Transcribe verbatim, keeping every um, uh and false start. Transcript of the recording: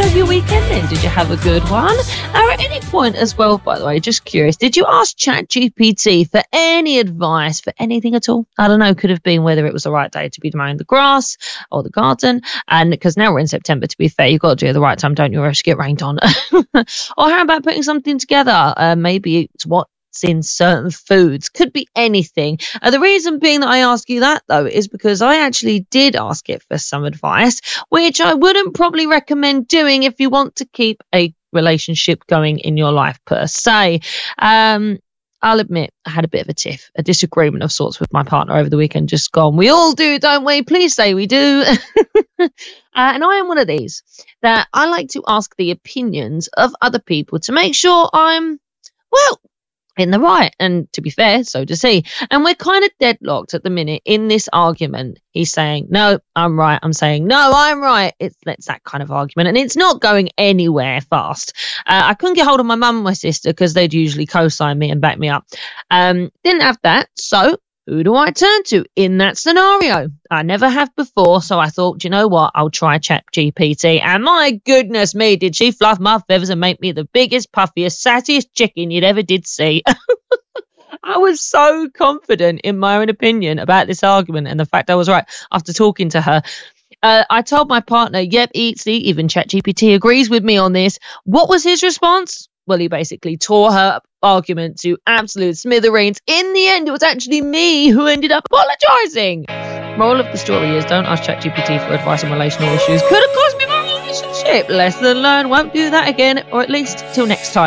of your weekend then? Did you have a good one? Or at any point as well, by the way, just curious, did you ask ChatGPT for any advice for anything at all? I don't know, could have been whether it was the right day to be mowing the grass or the garden. And because now we're in September, to be fair, you've got to do it at the right time, don't you, or else you get rained on. Or how about putting something together? Uh, maybe it's what in certain foods, could be anything. Uh, the reason being that I ask you that though is because I actually did ask it for some advice, which I wouldn't probably recommend doing if you want to keep a relationship going in your life per se. Um, I'll admit I had a bit of a tiff, a disagreement of sorts with my partner over the weekend, just gone. We all do, don't we? Please say we do. uh, and I am one of these that I like to ask the opinions of other people to make sure I'm, well, in the right. And to be fair, so does he. And we're kind of deadlocked at the minute in this argument. He's saying, no, I'm right. I'm saying, no, I'm right. It's, it's that kind of argument. And it's not going anywhere fast. Uh, I couldn't get hold of my mum and my sister because they'd usually co-sign me and back me up. Um, didn't have that. So who do I turn to in that scenario? I never have before, so I thought, you know what, I'll try ChatGPT. And my goodness me, did she fluff my feathers and make me the biggest, puffiest, sassiest chicken you'd ever did see. I was so confident in my own opinion about this argument and the fact I was right after talking to her. Uh, I told my partner, yep, see, even ChatGPT agrees with me on this. What was his response? Well, he basically tore her argument to absolute smithereens. In the end, it was actually me who ended up apologising. Moral of the story is don't ask ChatGPT for advice on relational issues. Could have cost me my relationship. Lesson learned. Won't do that again, or at least till next time.